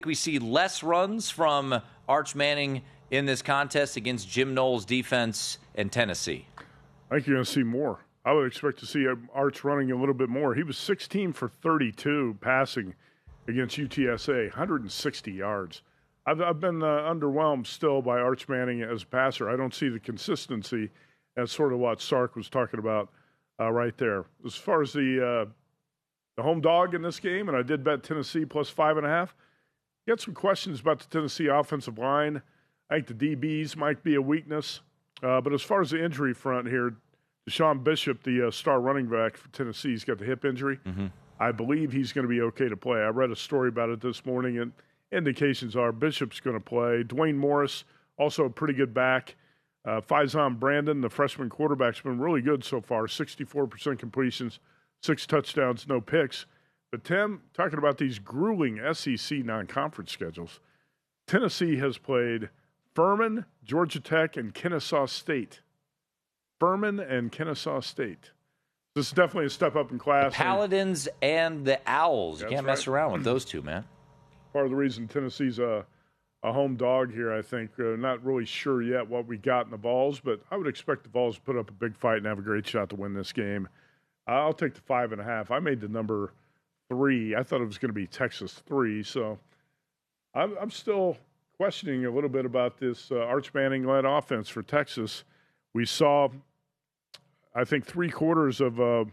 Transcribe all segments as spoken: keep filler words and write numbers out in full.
we see less runs from Arch Manning in this contest against Jim Knowles' defense in Tennessee? I think you're going to see more. I would expect to see Arch running a little bit more. He was sixteen for thirty-two passing against U T S A, one hundred sixty yards. I've, I've been uh, underwhelmed still by Arch Manning as a passer. I don't see the consistency as sort of what Sark was talking about uh, right there. As far as the uh, the home dog in this game, and I did bet Tennessee plus five and a half. Got some questions about the Tennessee offensive line. I think the D Bs might be a weakness. Uh, but as far as the injury front here, Deshaun Bishop, the uh, star running back for Tennessee, he's got the hip injury. Mm-hmm. I believe he's going to be okay to play. I read a story about it this morning, and indications are Bishop's going to play. Dwayne Morris, also a pretty good back. Uh, Faizan Brandon, the freshman quarterback, has been really good so far, sixty-four percent completions, six touchdowns, no picks. But, Tim, talking about these grueling S E C non-conference schedules, Tennessee has played Furman, Georgia Tech, and Kennesaw State. Furman and Kennesaw State. This is definitely a step up in class. The Paladins and the Owls. You can't mess right. around with those two, man. Part of the reason Tennessee's a, a home dog here, I think. Uh, not really sure yet what we got in the Vols, but I would expect the Vols to put up a big fight and have a great shot to win this game. I'll take the five and a half. I made the number three. I thought it was going to be Texas three, so I'm, I'm still questioning a little bit about this uh, Arch Manning-led offense for Texas. We saw, I think, three quarters of, uh,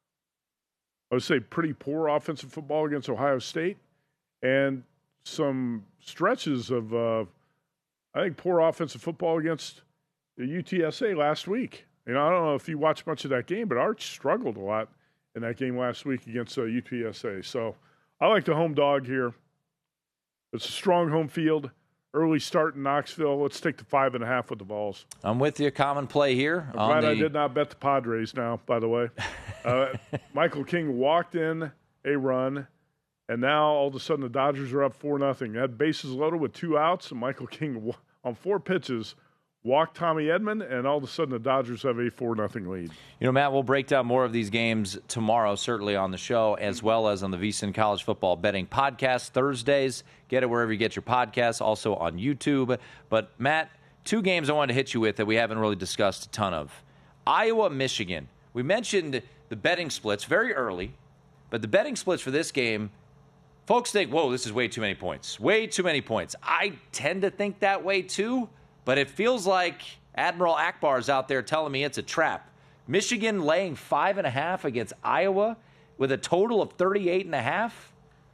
I would say, pretty poor offensive football against Ohio State, and some stretches of, uh, I think, poor offensive football against the U T S A last week. You know, I don't know if you watched much of that game, but Arch struggled a lot in that game last week against uh, U T S A. So I like the home dog here. It's a strong home field. Early start in Knoxville. Let's take the five and a half with the Vols. I'm with you. Common play here. I'm glad the... I did not bet the Padres now, by the way. uh, Michael King walked in a run, and now all of a sudden the Dodgers are up four nothing. They had bases loaded with two outs, and Michael King, on four pitches, walked Tommy Edman, and all of a sudden the Dodgers have a four nothing lead. You know, Matt, we'll break down more of these games tomorrow, certainly on the show, as well as on the VSiN College Football Betting Podcast Thursdays. Get it wherever you get your podcasts, also on YouTube. But, Matt, two games I wanted to hit you with that we haven't really discussed a ton of. Iowa, Michigan. We mentioned the betting splits very early, but the betting splits for this game, folks think, whoa, this is way too many points. Way too many points. I tend to think that way, too. But it feels like Admiral Akbar is out there telling me it's a trap. Michigan laying five and a half against Iowa with a total of thirty-eight and a half.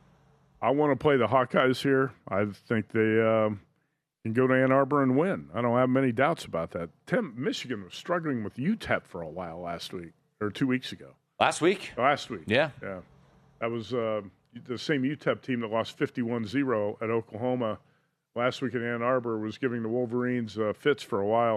I want to play the Hawkeyes here. I think they um, can go to Ann Arbor and win. I don't have many doubts about that. Tim, Michigan was struggling with U T E P for a while last week, or two weeks ago. Last week? Last week. Yeah. Yeah. That was uh, the same U T E P team that lost fifty-one zero at Oklahoma last week in Ann Arbor, was giving the Wolverines uh, fits for a while.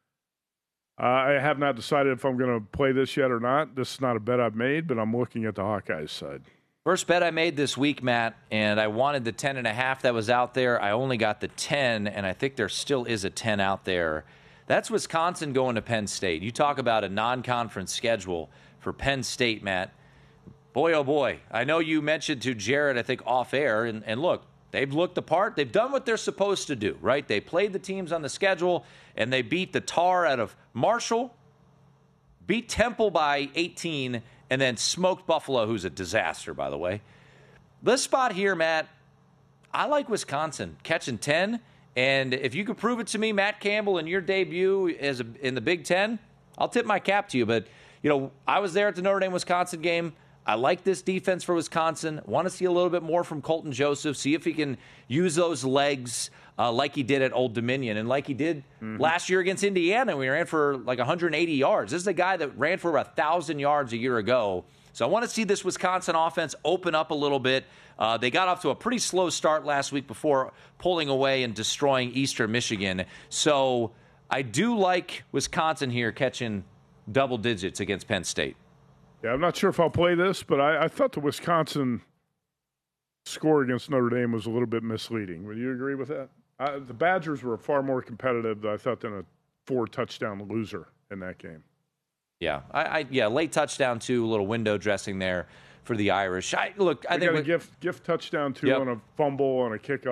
Uh, I have not decided if I'm going to play this yet or not. This is not a bet I've made, but I'm looking at the Hawkeyes side. First bet I made this week, Matt, and I wanted the ten and a half that was out there. I only got the ten, and I think there still is a ten out there. That's Wisconsin going to Penn State. You talk about a non-conference schedule for Penn State, Matt. Boy, oh boy. I know you mentioned to Jared, I think, off air, and, and look, they've looked the part. They've done what they're supposed to do, right? They played the teams on the schedule, and they beat the tar out of Marshall, beat Temple by eighteen, and then smoked Buffalo, who's a disaster, by the way. This spot here, Matt, I like Wisconsin catching ten, and if you could prove it to me, Matt Campbell, in your debut as a, in the Big Ten, I'll tip my cap to you. But, you know, I was there at the Notre Dame-Wisconsin game. I like this defense for Wisconsin. Want to see a little bit more from Colton Joseph, see if he can use those legs uh, like he did at Old Dominion and like he did mm-hmm. last year against Indiana. We ran for like one hundred eighty yards. This is a guy that ran for about one thousand yards a year ago. So I want to see this Wisconsin offense open up a little bit. Uh, they got off to a pretty slow start last week before pulling away and destroying Eastern Michigan. So I do like Wisconsin here catching double digits against Penn State. Yeah, I'm not sure if I'll play this, but I, I thought the Wisconsin score against Notre Dame was a little bit misleading. Would you agree with that? Uh, the Badgers were far more competitive, I thought, than a four-touchdown loser in that game. Yeah, I, I yeah, late touchdown too, a little window dressing there for the Irish. I look, I they think got a gift gift touchdown too yep. on a fumble on a kickoff.